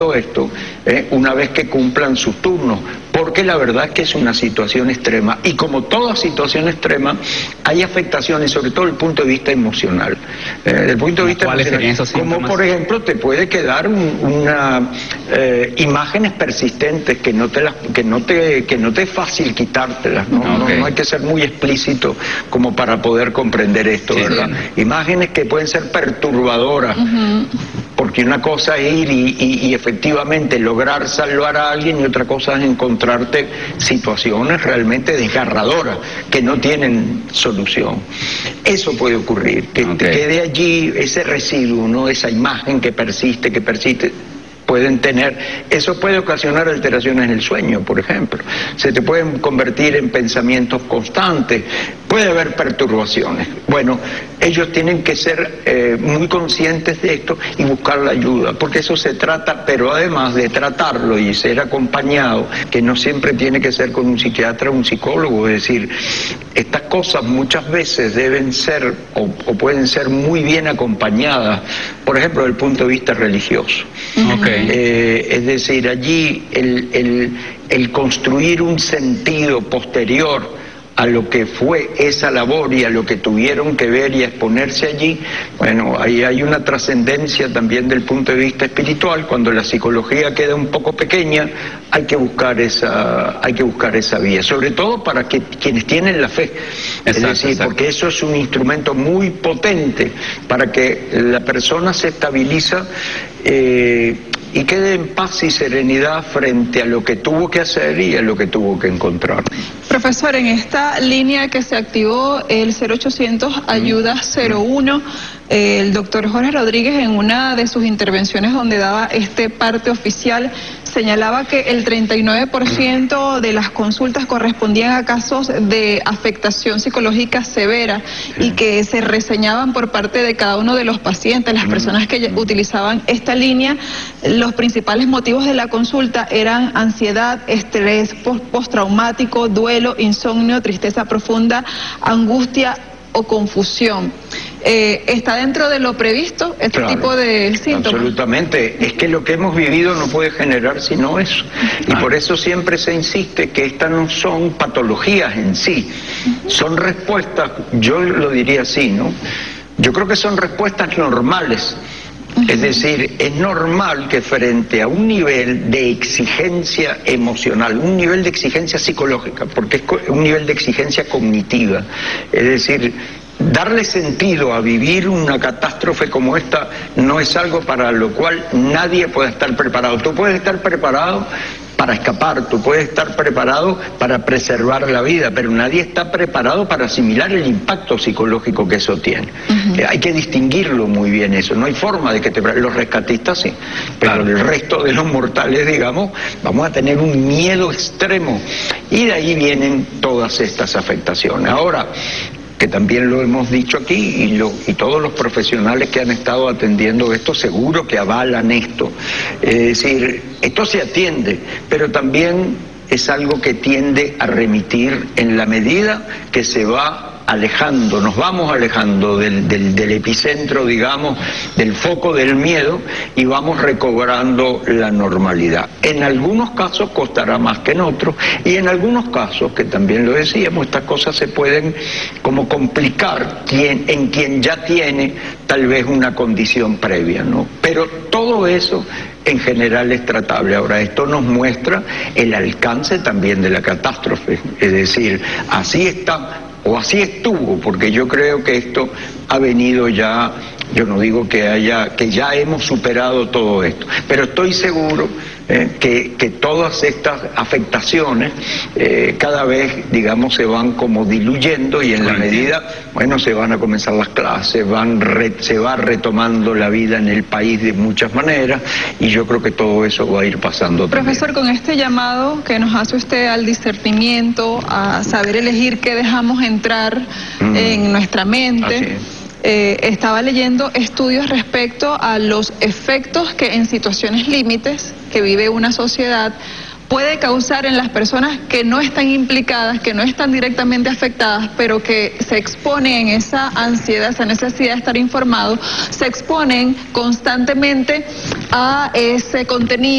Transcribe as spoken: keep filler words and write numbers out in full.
esto eh, una vez que cumplan sus turnos, porque la verdad es que es una situación extrema, y como toda situación extrema hay afectaciones, sobre todo desde el punto de vista emocional. Eh, desde el punto de vista emocional, como por ejemplo te puede quedar un, una eh, imágenes persistentes que no te las, que no te que no te es fácil quitártelas, ¿no? Okay. No, no hay que ser muy explícito como para poder comprender esto, sí, ¿verdad? Sí. Imágenes que pueden ser perturbadoras. Uh-huh. Porque una cosa es ir y, y, y efectivamente lograr salvar a alguien, y otra cosa es encontrarte situaciones realmente desgarradoras que no tienen solución. Eso puede ocurrir, que okay. te quede allí ese residuo, ¿no? Esa imagen que persiste, que persiste. Pueden tener, eso puede ocasionar alteraciones en el sueño, por ejemplo. Se te pueden convertir en pensamientos constantes, puede haber perturbaciones. Bueno, ellos tienen que ser eh, muy conscientes de esto y buscar la ayuda, porque eso se trata, pero además de tratarlo y ser acompañado, que no siempre tiene que ser con un psiquiatra o un psicólogo, es decir, estas cosas muchas veces deben ser o, o pueden ser muy bien acompañadas, por ejemplo, desde el punto de vista religioso. Okay. Eh, es decir, allí el, el, el construir un sentido posterior a lo que fue esa labor y a lo que tuvieron que ver y exponerse allí, bueno, ahí hay una trascendencia también del punto de vista espiritual. Cuando la psicología queda un poco pequeña, hay que buscar esa, hay que buscar esa vía, sobre todo para que quienes tienen la fe, exacto, es decir, exacto. porque eso es un instrumento muy potente para que la persona se estabiliza eh, y quede en paz y serenidad frente a lo que tuvo que hacer y a lo que tuvo que encontrar. Profesor, en esta línea que se activó, el cero ochocientos ayuda cero uno, eh, el doctor Jorge Rodríguez, en una de sus intervenciones donde daba este parte oficial, señalaba que el treinta y nueve por ciento de las consultas correspondían a casos de afectación psicológica severa y que se reseñaban por parte de cada uno de los pacientes, las personas que utilizaban esta línea. Los principales motivos de la consulta eran ansiedad, estrés postraumático, duelo, insomnio, tristeza profunda, angustia o confusión. Eh, ¿Está dentro de lo previsto este claro, tipo de síntomas? Absolutamente. Es que lo que hemos vivido no puede generar sino eso. Y por eso siempre se insiste que estas no son patologías en sí. Son respuestas, yo lo diría así, ¿no? Yo creo que son respuestas normales. Es decir, es normal que frente a un nivel de exigencia emocional, un nivel de exigencia psicológica, porque es un nivel de exigencia cognitiva, es decir, darle sentido a vivir una catástrofe como esta no es algo para lo cual nadie puede estar preparado. Tú puedes estar preparado para escapar, tú puedes estar preparado para preservar la vida, pero nadie está preparado para asimilar el impacto psicológico que eso tiene. Uh-huh. Eh, hay que distinguirlo muy bien eso, no hay forma de que te... Los rescatistas sí, pero claro. El resto de los mortales, digamos, vamos a tener un miedo extremo, y de ahí vienen todas estas afectaciones. Ahora, que también lo hemos dicho aquí, y, lo, y todos los profesionales que han estado atendiendo esto seguro que avalan esto. Es decir, esto se atiende, pero también es algo que tiende a remitir en la medida que se va alejando, nos vamos alejando del, del, del epicentro, digamos, del foco del miedo, y vamos recobrando la normalidad. En algunos casos costará más que en otros, y en algunos casos, que también lo decíamos, estas cosas se pueden como complicar quien, en quien ya tiene tal vez una condición previa, ¿no? Pero todo eso en general es tratable. Ahora, esto nos muestra el alcance también de la catástrofe, es decir, así está, o así estuvo, porque yo creo que esto ha venido ya, yo no digo que haya, que ya hemos superado todo esto, pero estoy seguro eh, que, que todas estas afectaciones eh, cada vez, digamos, se van como diluyendo, y en la medida, bueno, se van a comenzar las clases, van re, se va retomando la vida en el país de muchas maneras, y yo creo que todo eso va a ir pasando. Profesor, también. Con este llamado que nos hace usted al discernimiento, a saber elegir qué dejamos entrar mm. en nuestra mente, eh, estaba leyendo estudios respecto a los efectos que en situaciones límites que vive una sociedad puede causar en las personas que no están implicadas, que no están directamente afectadas, pero que se exponen en esa ansiedad, esa necesidad de estar informados, se exponen constantemente a ese contenido